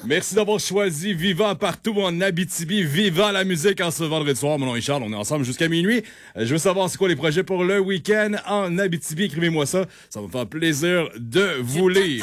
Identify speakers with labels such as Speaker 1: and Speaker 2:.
Speaker 1: Merci d'avoir choisi Vivant partout en Abitibi. Vivant la musique en ce vendredi soir. Mon nom est Charles, on est ensemble jusqu'à minuit. Je veux savoir c'est quoi les projets pour le week-end en Abitibi. Écrivez-moi ça. Ça va me faire plaisir de vous lire.